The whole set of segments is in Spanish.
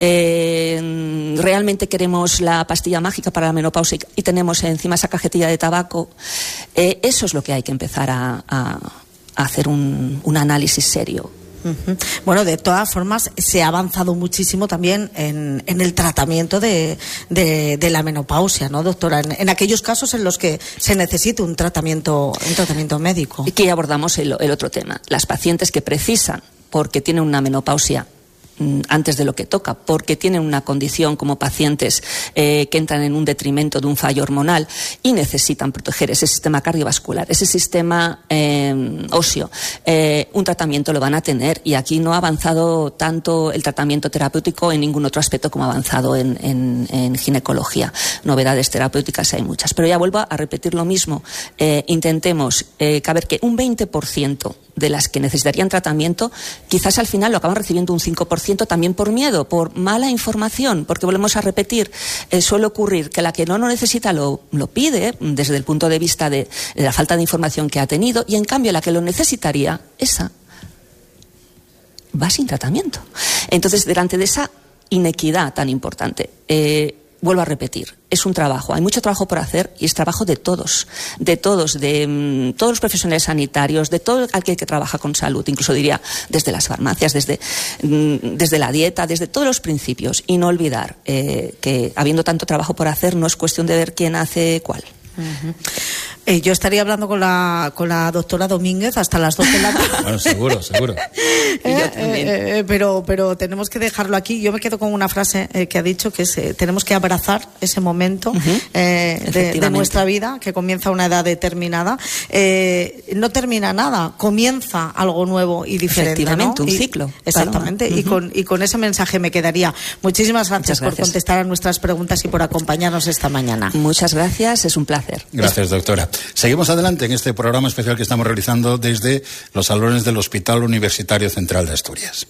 realmente queremos la pastilla mágica para la menopausia y tenemos encima esa cajetilla de tabaco, eso es lo que hay que empezar a hacer un análisis serio. Bueno, de todas formas, se ha avanzado muchísimo también en el tratamiento de la menopausia, ¿no, doctora? En aquellos casos en los que se necesita un tratamiento médico. Y que abordamos el otro tema. Las pacientes que precisan, porque tienen una menopausia antes de lo que toca, porque tienen una condición como pacientes que entran en un detrimento de un fallo hormonal y necesitan proteger ese sistema cardiovascular, ese sistema óseo, un tratamiento lo van a tener, y aquí no ha avanzado tanto el tratamiento terapéutico en ningún otro aspecto como ha avanzado en ginecología. Novedades terapéuticas hay muchas, pero ya vuelvo a repetir lo mismo. Intentemos caber que un 20% de las que necesitarían tratamiento, quizás al final lo acaban recibiendo un 5%, también por miedo, por mala información, porque volvemos a repetir, suele ocurrir que la que no lo necesita lo pide desde el punto de vista de la falta de información que ha tenido, y en cambio la que lo necesitaría, esa va sin tratamiento. Entonces, delante de esa inequidad tan importante, vuelvo a repetir, es un trabajo, hay mucho trabajo por hacer, y es trabajo de todos, de todos los profesionales sanitarios, de todo aquel que trabaja con salud, incluso diría desde las farmacias, desde la dieta, desde todos los principios, y no olvidar que habiendo tanto trabajo por hacer, no es cuestión de ver quién hace cuál. Yo estaría hablando con la doctora Domínguez hasta las 12 de la tarde. Bueno, seguro. Pero tenemos que dejarlo aquí. Yo me quedo con una frase que ha dicho, que es tenemos que abrazar ese momento de nuestra vida, que comienza a una edad determinada. No termina nada, comienza algo nuevo y diferente. Efectivamente, ¿no? Un ciclo. Exactamente, y con ese mensaje me quedaría. Muchísimas gracias por contestar a nuestras preguntas y por acompañarnos esta mañana. Muchas gracias, es un placer. Gracias, doctora. Seguimos adelante en este programa especial que estamos realizando desde los salones del Hospital Universitario Central de Asturias.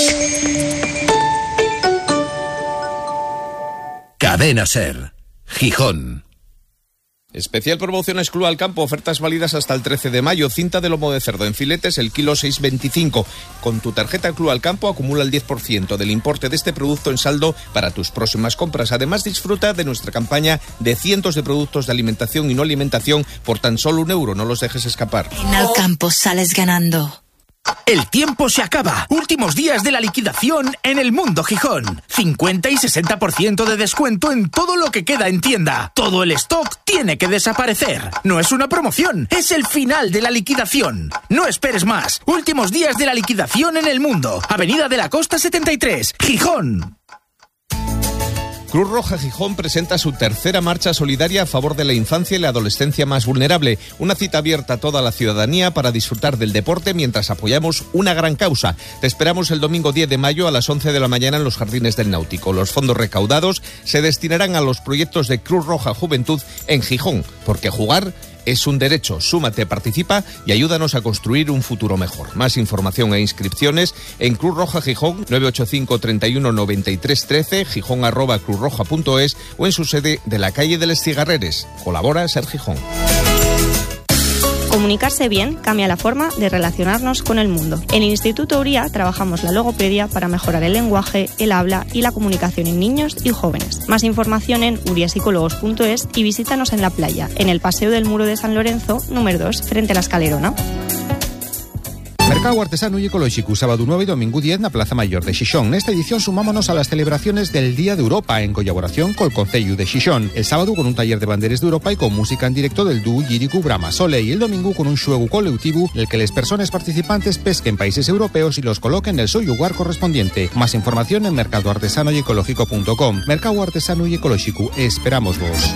Cadena SER, Gijón. Especial promociones Club al Campo, ofertas válidas hasta el 13 de mayo. Cinta de lomo de cerdo en filetes, el kilo 6,25. Con tu tarjeta Club al Campo acumula el 10% del importe de este producto en saldo para tus próximas compras. Además, disfruta de nuestra campaña de cientos de productos de alimentación y no alimentación por tan solo €1. No los dejes escapar. En Alcampo sales ganando. El tiempo se acaba. Últimos días de la liquidación en El Mundo Gijón. 50 y 60% de descuento en todo lo que queda en tienda. Todo el stock tiene que desaparecer. No es una promoción, es el final de la liquidación. No esperes más. Últimos días de la liquidación en El Mundo. Avenida de la Costa 73, Gijón. Cruz Roja Gijón presenta su tercera marcha solidaria a favor de la infancia y la adolescencia más vulnerable. Una cita abierta a toda la ciudadanía para disfrutar del deporte mientras apoyamos una gran causa. Te esperamos el domingo 10 de mayo a las 11 de la mañana en los Jardines del Náutico. Los fondos recaudados se destinarán a los proyectos de Cruz Roja Juventud en Gijón, porque jugar es un derecho. Súmate, participa y ayúdanos a construir un futuro mejor. Más información e inscripciones en Cruz Roja Gijón, 985 31 93 13, gijón@cruzroja.es, o en su sede de la calle de Les Cigarreres. Colabora Ser Gijón. Comunicarse bien cambia la forma de relacionarnos con el mundo. En el Instituto Uría trabajamos la logopedia para mejorar el lenguaje, el habla y la comunicación en niños y jóvenes. Más información en uriapsicólogos.es y visítanos en la playa, en el Paseo del Muro de San Lorenzo, número 2, frente a la Escalerona. Mercado Artesano y Ecológico, sábado 9 y domingo 10 na Plaza Mayor de Xixón. Nesta edición sumámonos a las celebraciones del Día de Europa en colaboración col Concello de Xixón. El sábado con un taller de banderes de Europa y con música en directo del dúo lírico Brahma Sole, y el domingo con un xuego colectivo en el que las personas participantes pesquen países europeos y los coloquen en el su lugar correspondiente. Más información en mercadoartesanoyecológico.com. Mercado Artesano y Ecológico, esperamos vos.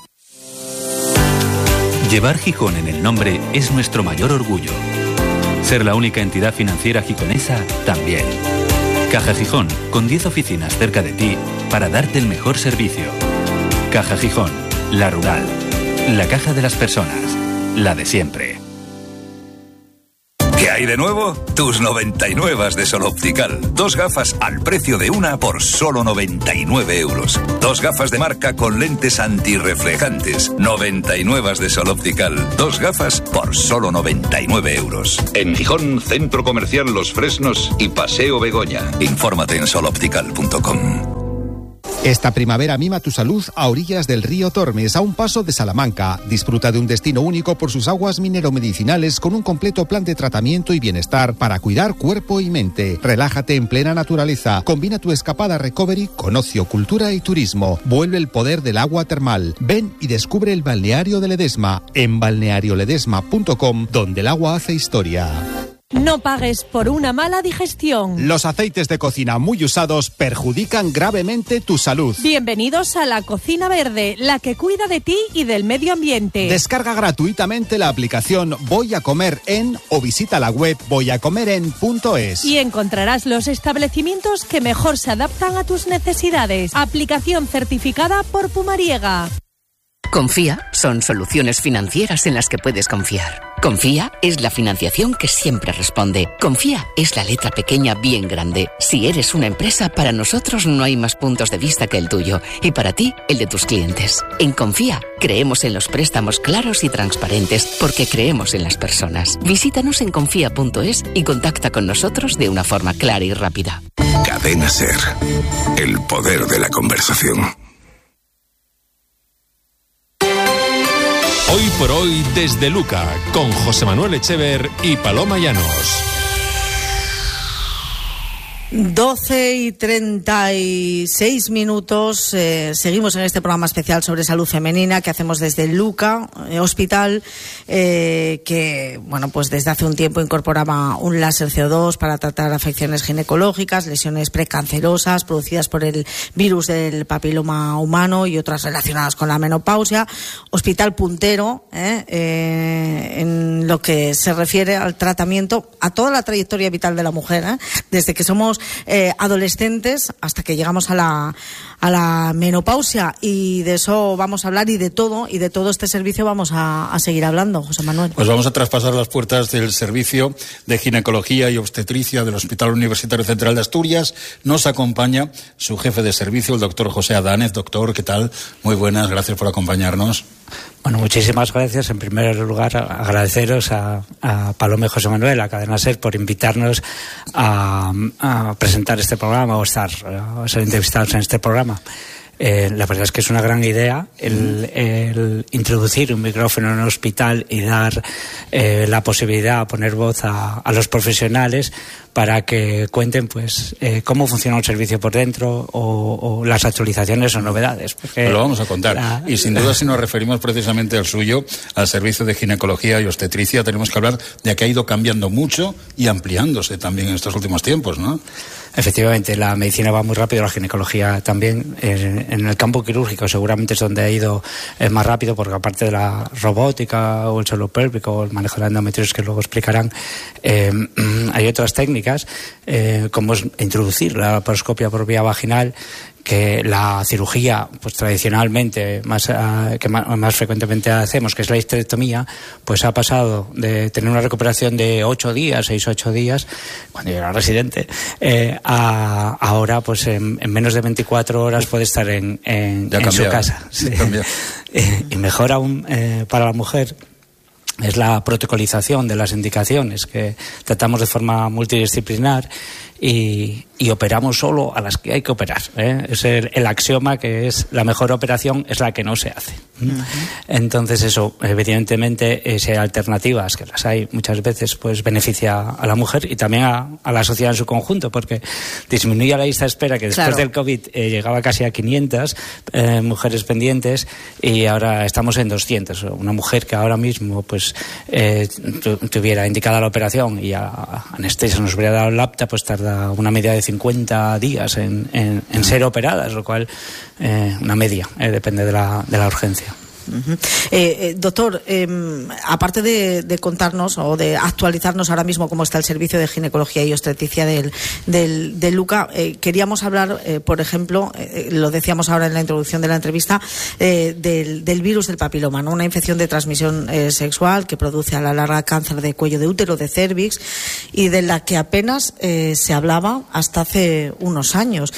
Llevar Gijón en el nombre es nuestro mayor orgullo. Ser la única entidad financiera gijonesa también. Caja Gijón, con 10 oficinas cerca de ti para darte el mejor servicio. Caja Gijón, la rural, la caja de las personas, la de siempre. ¿Qué hay de nuevo? Tus 99 de Sol Optical. 2 gafas al precio de una por solo 99 euros. 2 gafas de marca con lentes antirreflejantes. 99 de Sol Optical. 2 gafas por solo 99 euros. En Gijón, Centro Comercial Los Fresnos y Paseo Begoña. Infórmate en soloptical.com. Esta primavera mima tu salud a orillas del río Tormes, a un paso de Salamanca. Disfruta de un destino único por sus aguas mineromedicinales con un completo plan de tratamiento y bienestar para cuidar cuerpo y mente. Relájate en plena naturaleza. Combina tu escapada recovery con ocio, cultura y turismo. Vuelve el poder del agua termal. Ven y descubre el balneario de Ledesma en balnearioledesma.com, donde el agua hace historia. No pagues por una mala digestión. Los aceites de cocina muy usados perjudican gravemente tu salud. Bienvenidos a la Cocina Verde, la que cuida de ti y del medio ambiente. Descarga gratuitamente la aplicación Voy a Comer En o visita la web voyacomeren.es. Y encontrarás los establecimientos que mejor se adaptan a tus necesidades. Aplicación certificada por Pumariega. Confía son soluciones financieras en las que puedes confiar. Confía es la financiación que siempre responde. Confía es la letra pequeña bien grande. Si eres una empresa, para nosotros no hay más puntos de vista que el tuyo y para ti, el de tus clientes. En Confía creemos en los préstamos claros y transparentes porque creemos en las personas. Visítanos en confía.es y contacta con nosotros de una forma clara y rápida. Cadena SER. El poder de la conversación. Hoy por hoy desde Luca, con José Manuel Echever y Paloma Llanos. 12:36. Seguimos en este programa especial sobre salud femenina que hacemos desde el Luca Hospital, que bueno, pues desde hace un tiempo incorporaba un láser CO2 para tratar afecciones ginecológicas, lesiones precancerosas producidas por el virus del papiloma humano y otras relacionadas con la menopausia. Hospital puntero en lo que se refiere al tratamiento, a toda la trayectoria vital de la mujer, desde que somos adolescentes hasta que llegamos a la menopausia, y de eso vamos a hablar y de todo este servicio vamos a seguir hablando, José Manuel. Pues vamos a traspasar las puertas del servicio de ginecología y obstetricia del Hospital Universitario Central de Asturias. Nos acompaña su jefe de servicio, el doctor José Adánez. Doctor, ¿qué tal? Muy buenas, gracias por acompañarnos. Bueno, muchísimas gracias. En primer lugar, agradeceros a Paloma y José Manuel, a Cadena SER, por invitarnos a presentar este programa o ser entrevistados en este programa. La verdad es que es una gran idea el introducir un micrófono en un hospital y dar la posibilidad a poner voz a los profesionales para que cuenten pues cómo funciona un servicio por dentro o las actualizaciones o novedades. Porque lo vamos a contar. Y sin duda, si nos referimos precisamente al suyo, al servicio de ginecología y obstetricia, tenemos que hablar de que ha ido cambiando mucho y ampliándose también en estos últimos tiempos, ¿no? Efectivamente, la medicina va muy rápido, la ginecología también. En el campo quirúrgico seguramente es donde ha ido más rápido, porque aparte de la robótica o el suelo pélvico o el manejo de la endometriosis, que luego explicarán, hay otras técnicas, como es introducir la laparoscopia por vía vaginal, que la cirugía, pues tradicionalmente que más frecuentemente hacemos, que es la histerectomía, pues ha pasado de tener una recuperación de 8 días, 6-8 días, cuando yo era residente, a ahora pues en menos de 24 horas puede estar en su casa. Sí. Y mejor aún para la mujer es la protocolización de las indicaciones, que tratamos de forma multidisciplinar y operamos solo a las que hay que operar. Es el axioma, que es la mejor operación es la que no se hace. Entonces eso, evidentemente, si hay alternativas, que las hay muchas veces, pues beneficia a la mujer y también a la sociedad en su conjunto, porque disminuye la lista de espera, que después del COVID llegaba casi a 500 mujeres pendientes, y ahora estamos en 200. Una mujer que ahora mismo pues tuviera indicada la operación y a anestesia nos hubiera dado el apta, pues tarda una media de 50 días en ser operadas, lo cual una media, depende de la urgencia. Doctor, aparte de contarnos o de actualizarnos ahora mismo cómo está el servicio de ginecología y obstetricia del LUCA, queríamos hablar, por ejemplo, lo decíamos ahora en la introducción de la entrevista, del virus del papiloma, ¿no? Una infección de transmisión sexual que produce a la larga cáncer de cuello de útero, de cérvix, y de la que apenas se hablaba hasta hace unos años.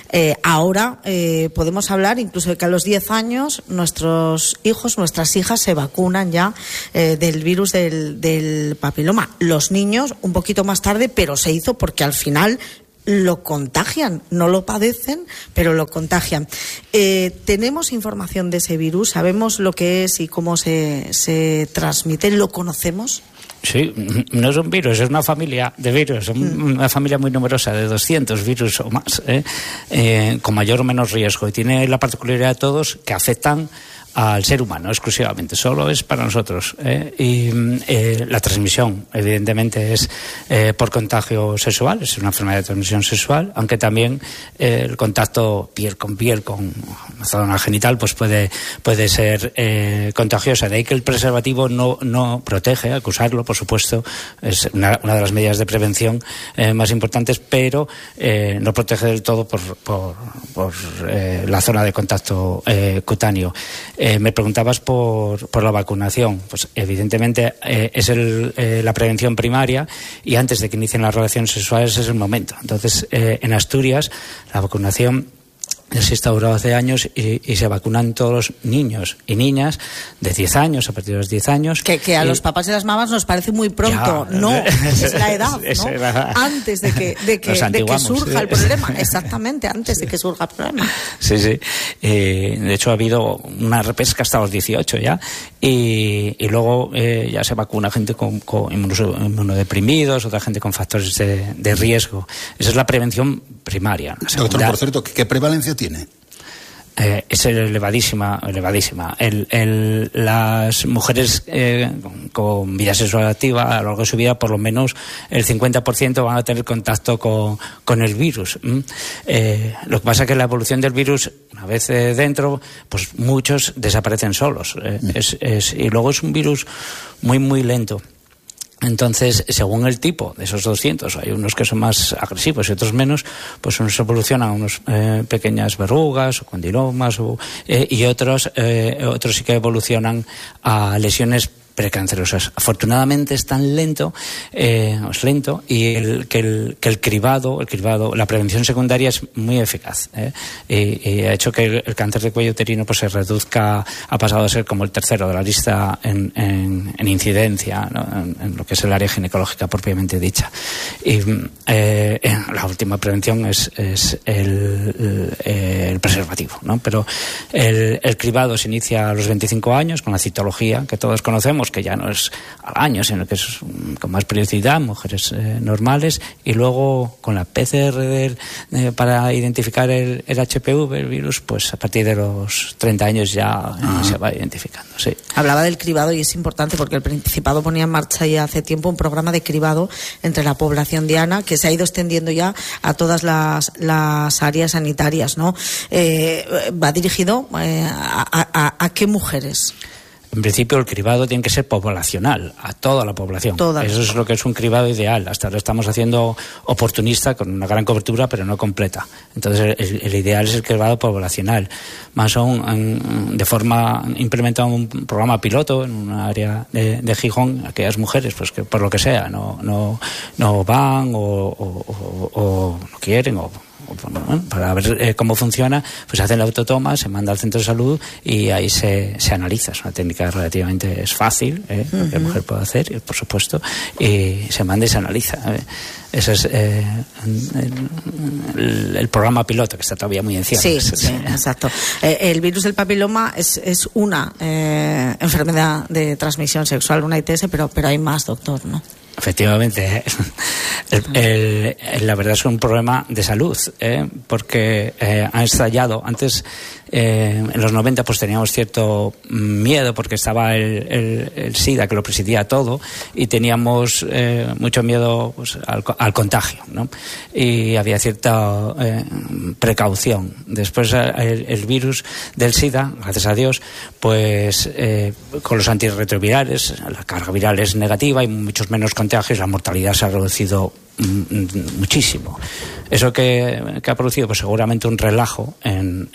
Ahora podemos hablar incluso de que a los 10 años nuestros hijos, nuestras hijas se vacunan ya del virus del papiloma. Los niños un poquito más tarde, pero se hizo porque al final lo contagian, no lo padecen, pero lo contagian. ¿Tenemos información de ese virus? ¿Sabemos lo que es y cómo se transmite? ¿Lo conocemos? Sí, no es un virus, es una familia de virus, una familia muy numerosa, de 200 virus o más, con mayor o menos riesgo. Y tiene la particularidad de todos que afectan al ser humano exclusivamente, solo es para nosotros. Y la transmisión, evidentemente, es por contagio sexual, es una enfermedad de transmisión sexual, aunque también el contacto piel con la zona genital pues puede ser contagiosa. De ahí que el preservativo no protege, hay que usarlo, por supuesto, es una de las medidas de prevención más importantes, pero no protege del todo por la zona de contacto cutáneo. Me preguntabas por la vacunación. Pues evidentemente es la prevención primaria, y antes de que inicien las relaciones sexuales es el momento. Entonces, en Asturias la vacunación se instauró hace años y se vacunan todos los niños y niñas de 10 años, a partir de los 10 años. Que a los papás y las mamás nos parece muy pronto. Ya, no, es la edad, ¿no? Antes de que surja el problema. Exactamente, antes de que surja el problema. Sí. De hecho, ha habido una repesca hasta los 18 ya. Y luego ya se vacuna gente con inmunodeprimidos, otra gente con factores de riesgo. Esa es la prevención primaria. Doctor, por cierto, ¿qué prevalencia tiene? Es elevadísima. Las mujeres con vida sexual activa a lo largo de su vida, por lo menos el 50% van a tener contacto con el virus. Lo que pasa es que la evolución del virus, una vez dentro, pues muchos desaparecen solos. Y luego es un virus muy, muy lento. Entonces, según el tipo de esos 200, hay unos que son más agresivos y otros menos, pues unos evolucionan a unas pequeñas verrugas o condilomas, y otros sí que evolucionan a lesiones precancerosas. Afortunadamente es tan lento, y el cribado, la prevención secundaria es muy eficaz, y ha hecho que el cáncer de cuello uterino pues se reduzca, ha pasado a ser como el tercero de la lista en incidencia, ¿no? en lo que es el área ginecológica propiamente dicha. Y la última prevención es el preservativo, ¿no? Pero el cribado se inicia a los 25 años con la citología que todos conocemos, que ya no es al año, sino que es con más periodicidad, mujeres normales, y luego con la PCR para identificar el HPV, el virus, pues a partir de los 30 años ya se va identificando. Sí. Hablaba del cribado, y es importante porque el Principado ponía en marcha ya hace tiempo un programa de cribado entre la población diana, que se ha ido extendiendo ya a todas las áreas sanitarias, ¿no? ¿Va dirigido a qué mujeres? En principio, el cribado tiene que ser poblacional, a toda la población. Eso es lo que es un cribado ideal. Hasta ahora estamos haciendo oportunista, con una gran cobertura, pero no completa. Entonces, el ideal es el cribado poblacional. Más aún, implementando un programa piloto en un área de Gijón, aquellas mujeres pues que por lo que sea no van o no quieren para ver cómo funciona, pues hacen la autotoma, se manda al centro de salud y ahí se analiza. Es una técnica relativamente fácil, que la mujer puede hacer, por supuesto, y se manda y se analiza. Ese es el programa piloto, que está todavía muy encima. Sí, exacto. El virus del papiloma es una enfermedad de transmisión sexual, una ITS, pero hay más, doctor, ¿no? Efectivamente, la verdad es un problema de salud, porque ha estallado. Antes, en los 90, pues teníamos cierto miedo porque estaba el SIDA, que lo presidía todo, y teníamos mucho miedo, pues, al contagio, ¿no? Y había cierta precaución. Después el virus del SIDA, gracias a Dios, pues con los antirretrovirales, la carga viral es negativa, hay muchos menos contagios, la mortalidad se ha reducido muchísimo. ¿Eso que ha producido? Pues seguramente un relajo en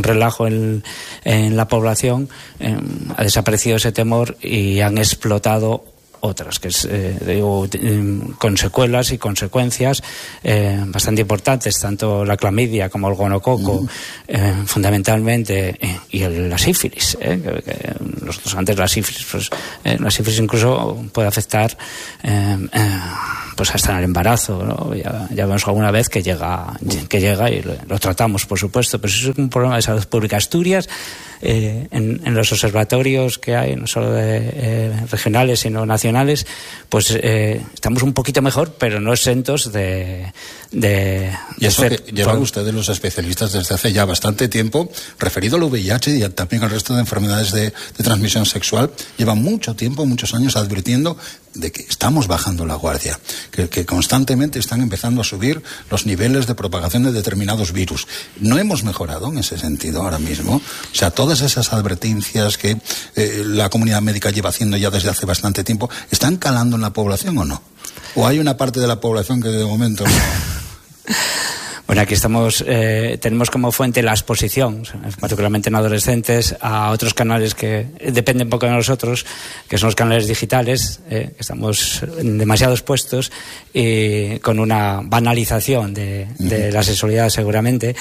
la población. Ha desaparecido ese temor y han explotado otras, que es, con secuelas y consecuencias bastante importantes, tanto la clamidia como el gonococo, fundamentalmente, y la sífilis. Nosotros antes la sífilis, pues, la sífilis incluso puede afectar pues hasta en el embarazo, ¿no? Ya vemos alguna vez que llega y lo tratamos, por supuesto, pero eso es un problema de salud pública. Asturias, en los observatorios que hay, no solo regionales sino nacionales, pues estamos un poquito mejor, pero no exentos de y eso que llevan ustedes los especialistas desde hace ya bastante tiempo, referido al VIH y también al resto de enfermedades de transmisión sexual, llevan mucho tiempo, muchos años advirtiendo de que estamos bajando la guardia, que constantemente están empezando a subir los niveles de propagación de determinados virus. No hemos mejorado en ese sentido ahora mismo. O sea, todas esas advertencias que la comunidad médica lleva haciendo ya desde hace bastante tiempo, ¿están calando en la población o no? ¿O hay una parte de la población que de momento no? Bueno, aquí tenemos como fuente la exposición, particularmente en adolescentes, a otros canales que dependen poco de nosotros, que son los canales digitales, que estamos demasiado expuestos, y con una banalización de la sexualidad seguramente.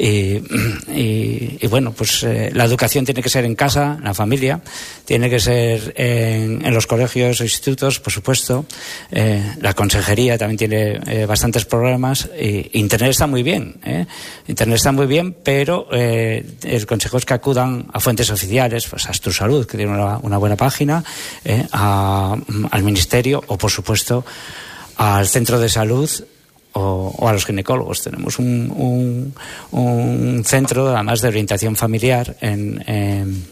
Y bueno, pues la educación tiene que ser en casa, en la familia, tiene que ser en los colegios o institutos, por supuesto. La consejería también tiene bastantes problemas. Internet está muy bien, Internet está muy bien, pero el consejo es que acudan a fuentes oficiales, pues a Tu Salud, que tiene una buena página, al ministerio o, por supuesto, al centro de salud o a los ginecólogos. Tenemos un centro, además, de orientación familiar en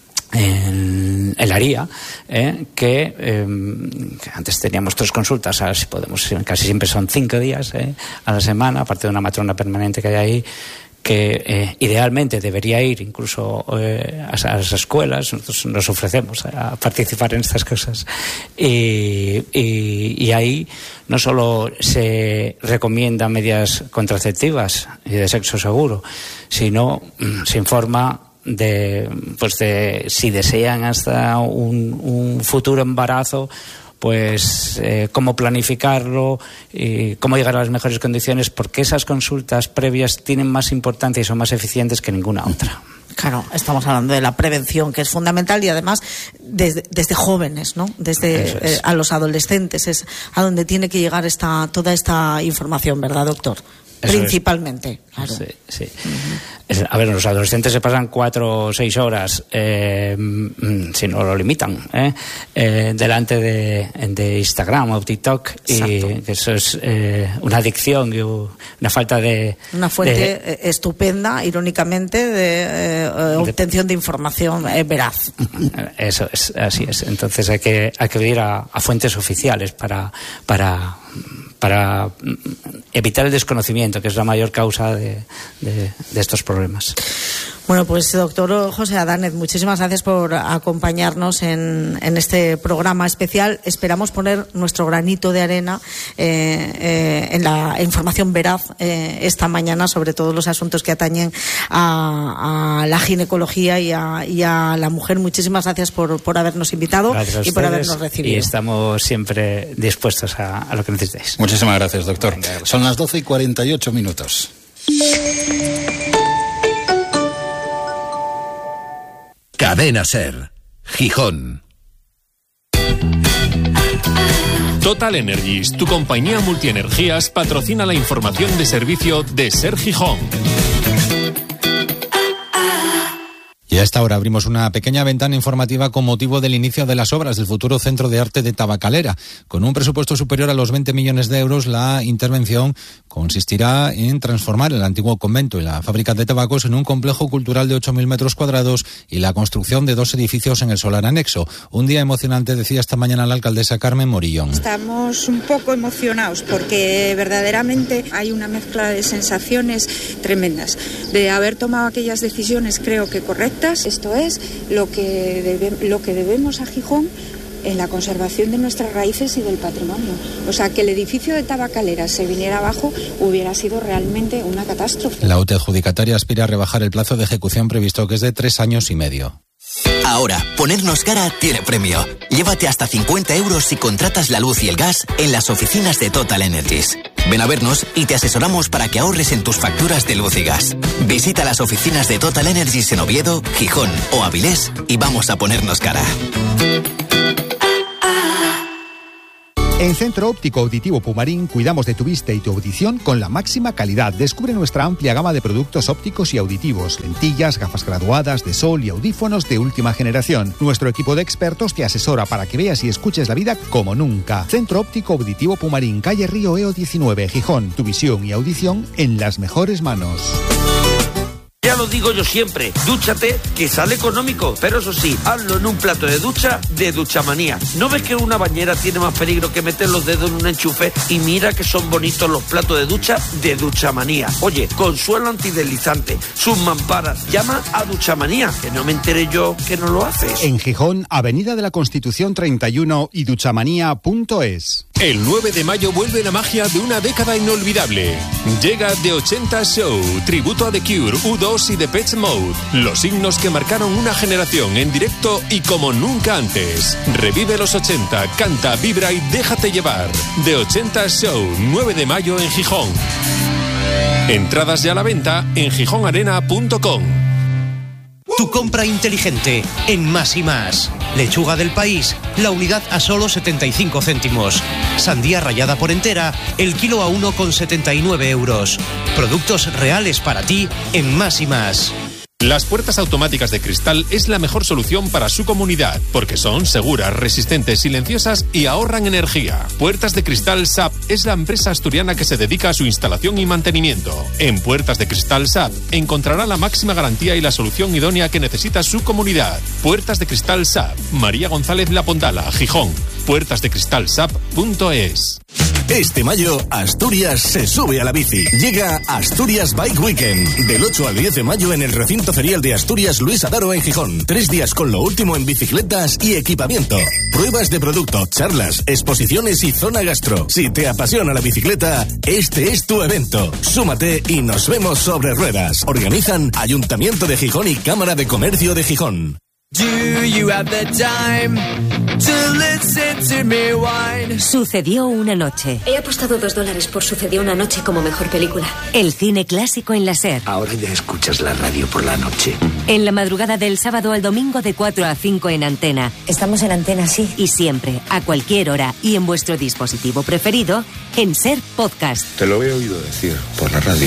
Laría, que antes teníamos 3 consultas, ahora si podemos, casi siempre son 5 días a la semana, aparte de una matrona permanente que hay ahí, que idealmente debería ir incluso a las escuelas. Nosotros nos ofrecemos a participar en estas cosas, y ahí no solo se recomiendan medidas contraceptivas y de sexo seguro, sino se informa de si desean hasta un futuro embarazo, pues cómo planificarlo y cómo llegar a las mejores condiciones, porque esas consultas previas tienen más importancia y son más eficientes que ninguna otra. Claro, estamos hablando de la prevención, que es fundamental, y además desde jóvenes, ¿no? Desde a los adolescentes es a donde tiene que llegar toda esta información, ¿verdad, doctor? Principalmente, claro. Sí. A ver, los adolescentes se pasan 4 o 6 horas, si no lo limitan, delante de Instagram o TikTok. Exacto. Y eso es una adicción y una falta de... Una fuente estupenda, irónicamente, de obtención de información veraz. Eso es, así es. Entonces hay que ir a fuentes oficiales para evitar el desconocimiento, que es la mayor causa de estos problemas. Bueno, pues doctor José Adánez, muchísimas gracias por acompañarnos en este programa especial. Esperamos poner nuestro granito de arena en la información veraz esta mañana sobre todos los asuntos que atañen a la ginecología y a la mujer. Muchísimas gracias por habernos invitado y por habernos recibido. Y estamos siempre dispuestos a lo que necesitéis. Muchísimas gracias, doctor. Son las 12:48. Cadena SER, Gijón. Total Energies, tu compañía multienergías, patrocina la información de servicio de SER Gijón. Y a esta hora abrimos una pequeña ventana informativa con motivo del inicio de las obras del futuro Centro de Arte de Tabacalera. Con un presupuesto superior a los 20 millones de euros, la intervención consistirá en transformar el antiguo convento y la fábrica de tabacos en un complejo cultural de 8.000 metros cuadrados y la construcción de 2 edificios en el solar anexo. Un día emocionante, decía esta mañana la alcaldesa Carmen Morillón. Estamos un poco emocionados porque verdaderamente hay una mezcla de sensaciones tremendas. De haber tomado aquellas decisiones, creo que correctas. Esto es lo que debemos a Gijón en la conservación de nuestras raíces y del patrimonio. O sea, que el edificio de Tabacalera se viniera abajo hubiera sido realmente una catástrofe. La UTE adjudicataria aspira a rebajar el plazo de ejecución previsto, que es de 3 años y medio. Ahora, ponernos cara tiene premio. Llévate hasta 50 euros si contratas la luz y el gas en las oficinas de Total Energies. Ven a vernos y te asesoramos para que ahorres en tus facturas de luz y gas. Visita las oficinas de Total Energies en Oviedo, Gijón o Avilés y vamos a ponernos cara. En Centro Óptico Auditivo Pumarín cuidamos de tu vista y tu audición con la máxima calidad. Descubre nuestra amplia gama de productos ópticos y auditivos, lentillas, gafas graduadas de sol y audífonos de última generación. Nuestro equipo de expertos te asesora para que veas y escuches la vida como nunca. Centro Óptico Auditivo Pumarín, calle Río Eo 19, Gijón. Tu visión y audición en las mejores manos. Ya lo digo yo siempre, dúchate que sale económico, pero eso sí, hazlo en un plato de ducha de Duchamanía. ¿No ves que una bañera tiene más peligro que meter los dedos en un enchufe? Y mira que son bonitos los platos de ducha de Duchamanía. Oye, con suelo antideslizante, sus mamparas, llama a Duchamanía, que no me enteré yo que no lo haces. En Gijón, Avenida de la Constitución 31 y duchamanía.es. El 9 de mayo vuelve la magia de una década inolvidable. Llega The 80 Show, tributo a The Cure, U2 y Depeche Mode. Los himnos que marcaron una generación en directo y como nunca antes. Revive los 80, canta, vibra y déjate llevar. The 80 Show, 9 de mayo en Gijón. Entradas ya a la venta en gijonarena.com. Tu compra inteligente en Más y Más. Lechuga del País, la unidad a solo 75 céntimos. Sandía rallada por entera, el kilo a 1,79 euros. Productos reales para ti en Más y Más. Las puertas automáticas de Cristal es la mejor solución para su comunidad, porque son seguras, resistentes, silenciosas y ahorran energía. Puertas de Cristal SAP es la empresa asturiana que se dedica a su instalación y mantenimiento. En Puertas de Cristal SAP encontrará la máxima garantía y la solución idónea que necesita su comunidad. Puertas de Cristal SAP, María González La Pondala, Gijón. puertasdecristalsap.es. Este mayo, Asturias se sube a la bici. Llega Asturias Bike Weekend. Del 8 al 10 de mayo en el recinto ferial de Asturias Luis Adaro en Gijón. 3 días con lo último en bicicletas y equipamiento. Pruebas de producto, charlas, exposiciones y zona gastro. Si te apasiona la bicicleta, este es tu evento. Súmate y nos vemos sobre ruedas. Organizan Ayuntamiento de Gijón y Cámara de Comercio de Gijón. Sucedió una noche. He apostado $2 por Sucedió una noche como mejor película. El cine clásico en la SER. Ahora ya escuchas la radio por la noche. En la madrugada del sábado al domingo de 4 a 5 en Antena. Estamos en Antena, sí. Y siempre, a cualquier hora y en vuestro dispositivo preferido, en SER Podcast. Te lo he oído decir por la radio.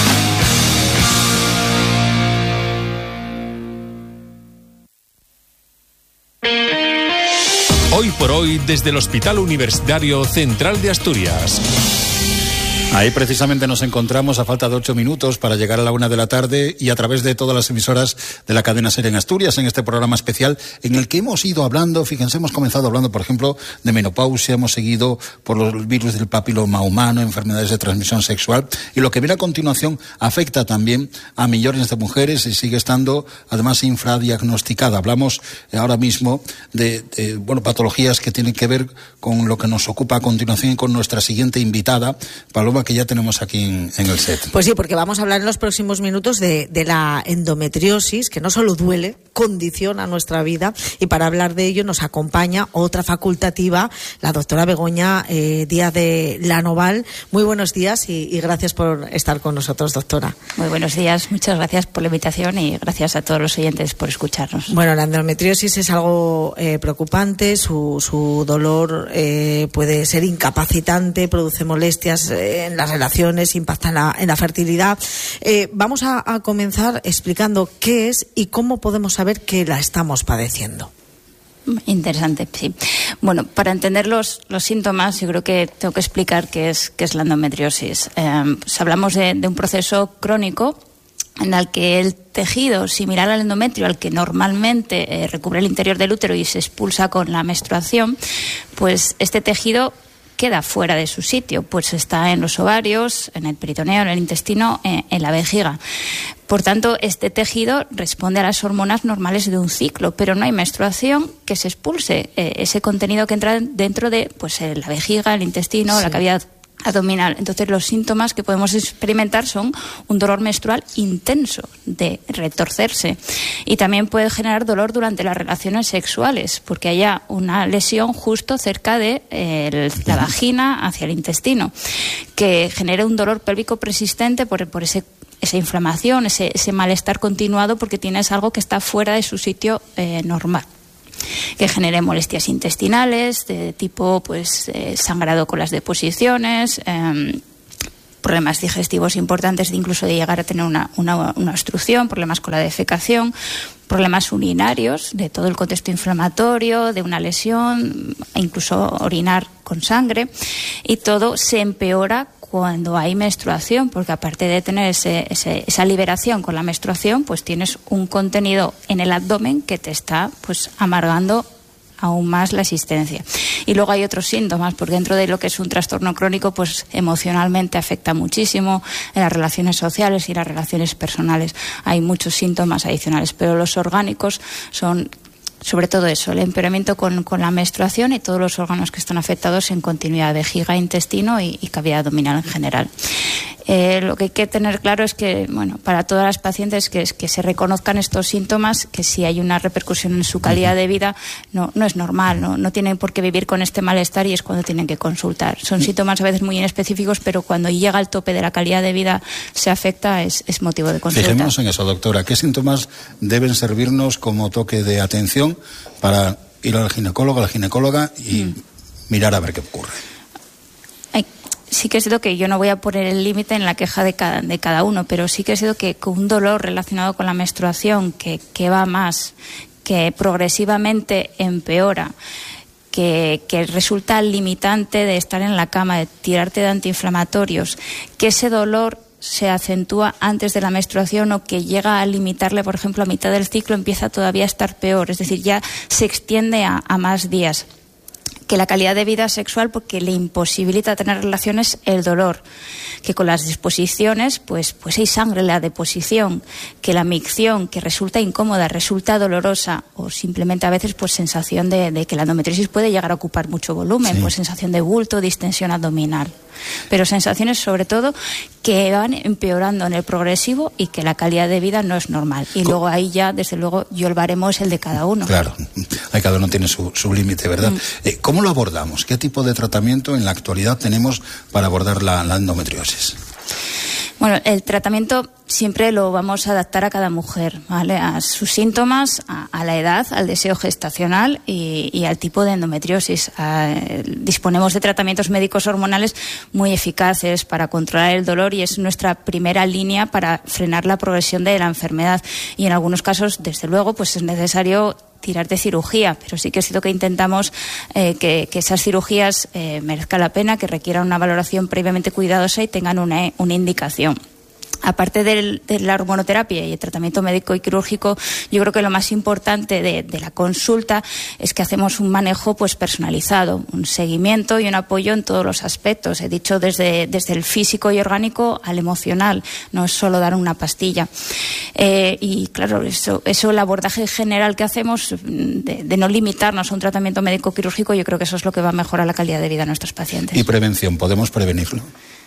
Hoy por hoy, desde el Hospital Universitario Central de Asturias. Ahí precisamente nos encontramos a falta de 8 minutos para llegar a la 1 de la tarde y a través de todas las emisoras de la cadena SER en Asturias, en este programa especial en el que hemos ido hablando, fíjense, hemos comenzado hablando, por ejemplo, de menopausia, hemos seguido por los virus del papiloma humano, enfermedades de transmisión sexual, y lo que viene a continuación afecta también a millones de mujeres y sigue estando además infradiagnosticada. Hablamos ahora mismo de patologías que tienen que ver con lo que nos ocupa a continuación y con nuestra siguiente invitada, Paloma, que ya tenemos aquí en el set. Pues sí, porque vamos a hablar en los próximos minutos de la endometriosis, que no solo duele, condiciona nuestra vida, y para hablar de ello nos acompaña otra facultativa, la doctora Begoña Díaz de Lanoval. Muy buenos días y gracias por estar con nosotros, doctora. Muy buenos días, muchas gracias por la invitación y gracias a todos los oyentes por escucharnos. Bueno, la endometriosis es algo preocupante, su dolor puede ser incapacitante, produce molestias en las relaciones, impacta en la fertilidad. Vamos a comenzar explicando qué es y cómo podemos saber que la estamos padeciendo. Interesante, sí. Bueno, para entender los síntomas, yo creo que tengo que explicar qué es la endometriosis. Pues hablamos de un proceso crónico en el que el tejido similar al endometrio, al que normalmente recubre el interior del útero y se expulsa con la menstruación, pues este tejido queda fuera de su sitio, pues está en los ovarios, en el peritoneo, en el intestino, en la vejiga. Por tanto, este tejido responde a las hormonas normales de un ciclo, pero no hay menstruación que se expulse ese contenido que entra dentro de la vejiga, el intestino, la cavidad abdominal. Entonces, los síntomas que podemos experimentar son un dolor menstrual intenso, de retorcerse, y también puede generar dolor durante las relaciones sexuales, porque haya una lesión justo cerca de la vagina hacia el intestino, que genere un dolor pélvico persistente por esa inflamación, ese malestar continuado, porque tienes algo que está fuera de su sitio normal, que genere molestias intestinales de tipo sangrado con las deposiciones, problemas digestivos importantes, incluso de llegar a tener una obstrucción, problemas con la defecación, problemas urinarios de todo el contexto inflamatorio, de una lesión, e incluso orinar con sangre, y todo se empeora cuando hay menstruación, porque aparte de tener esa liberación con la menstruación, pues tienes un contenido en el abdomen que te está amargando aún más la existencia. Y luego hay otros síntomas, porque dentro de lo que es un trastorno crónico, pues emocionalmente afecta muchísimo en las relaciones sociales y las relaciones personales. Hay muchos síntomas adicionales, pero los orgánicos son sobre todo eso, el empeoramiento con la menstruación y todos los órganos que están afectados en continuidad, vejiga, intestino y cavidad abdominal en general. Lo que hay que tener claro es que, para todas las pacientes que se reconozcan estos síntomas, que si hay una repercusión en su calidad de vida, no es normal, no tienen por qué vivir con este malestar, y es cuando tienen que consultar. Son síntomas a veces muy inespecíficos, pero cuando llega al tope de la calidad de vida se afecta, es motivo de consulta. Fijémonos en eso, doctora. ¿Qué síntomas deben servirnos como toque de atención para ir al ginecólogo, a la ginecóloga y mirar a ver qué ocurre? Sí que es cierto que yo no voy a poner el límite en la queja de cada uno, pero sí que es cierto que con un dolor relacionado con la menstruación que va más, que progresivamente empeora, que resulta limitante de estar en la cama, de tirarte de antiinflamatorios, que ese dolor se acentúa antes de la menstruación o que llega a limitarle, por ejemplo, a mitad del ciclo, empieza todavía a estar peor, es decir, ya se extiende a más días. Que la calidad de vida sexual, porque le imposibilita tener relaciones el dolor, que con las disposiciones pues hay sangre en la deposición, que la micción, que resulta incómoda, resulta dolorosa, o simplemente a veces sensación de que la endometriosis puede llegar a ocupar mucho volumen, sensación de bulto, distensión abdominal, pero sensaciones sobre todo que van empeorando en el progresivo y que la calidad de vida no es normal. Y luego ahí ya, desde luego, el baremo es el de cada uno. Claro, ahí cada uno tiene su límite, ¿verdad? ¿Cómo lo abordamos? ¿Qué tipo de tratamiento en la actualidad tenemos para abordar la endometriosis? Bueno, el tratamiento siempre lo vamos a adaptar a cada mujer, ¿vale? A sus síntomas, a la edad, al deseo gestacional y al tipo de endometriosis. Disponemos de tratamientos médicos hormonales muy eficaces para controlar el dolor, y es nuestra primera línea para frenar la progresión de la enfermedad. Y en algunos casos, desde luego, es necesario tirar de cirugía, pero sí que es cierto que intentamos que esas cirugías merezcan la pena, que requieran una valoración previamente cuidadosa y tengan una indicación. Aparte de la hormonoterapia y el tratamiento médico y quirúrgico, yo creo que lo más importante de la consulta es que hacemos un manejo personalizado, un seguimiento y un apoyo en todos los aspectos. He dicho desde el físico y orgánico al emocional, no es solo dar una pastilla. Y claro, eso el abordaje general que hacemos de no limitarnos a un tratamiento médico quirúrgico, yo creo que eso es lo que va a mejorar la calidad de vida de nuestros pacientes. ¿Y prevención? ¿Podemos prevenirlo?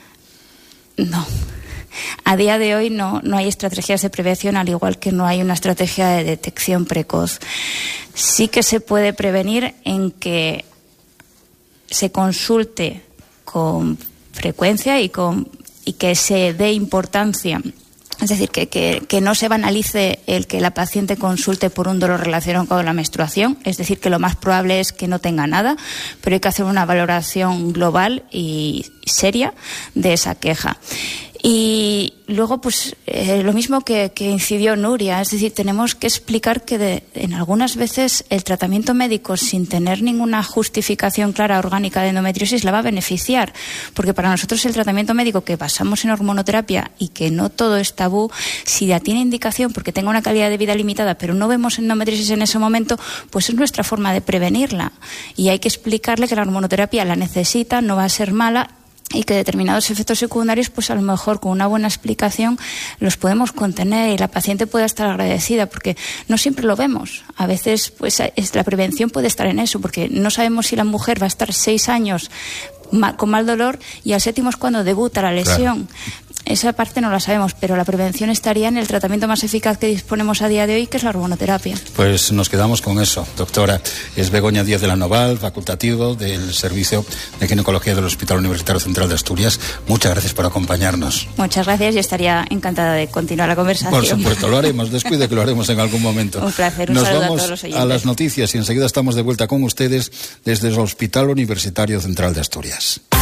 No. A día de hoy no hay estrategias de prevención, al igual que no hay una estrategia de detección precoz. Sí que se puede prevenir en que se consulte con frecuencia y que se dé importancia Es decir, que no se banalice el que la paciente consulte por un dolor relacionado con la menstruación. Es decir, que lo más probable es que no tenga nada, pero hay que hacer una valoración global y seria de esa queja. Y luego, pues, lo mismo que incidió Nuria, es decir, tenemos que explicar que en algunas veces el tratamiento médico, sin tener ninguna justificación clara orgánica de endometriosis, la va a beneficiar, porque para nosotros el tratamiento médico que basamos en hormonoterapia y que no todo es tabú, si ya tiene indicación porque tenga una calidad de vida limitada, pero no vemos endometriosis en ese momento, pues es nuestra forma de prevenirla. Y hay que explicarle que la hormonoterapia la necesita, no va a ser mala, y que determinados efectos secundarios, pues a lo mejor con una buena explicación los podemos contener y la paciente puede estar agradecida, porque no siempre lo vemos. A veces, pues la prevención puede estar en eso, porque no sabemos si la mujer va a estar 6 años con mal dolor y al 7º es cuando debuta la lesión. Claro. Esa parte no la sabemos, pero la prevención estaría en el tratamiento más eficaz que disponemos a día de hoy, que es la hormonoterapia. Pues nos quedamos con eso, doctora. Es Begoña Díaz de la Noval, facultativo del Servicio de Ginecología del Hospital Universitario Central de Asturias. Muchas gracias por acompañarnos. Muchas gracias y estaría encantada de continuar la conversación. Por supuesto, lo haremos. Descuide que lo haremos en algún momento. Un placer, un saludo a todos los oyentes. Nos vamos a las noticias y enseguida estamos de vuelta con ustedes desde el Hospital Universitario Central de Asturias.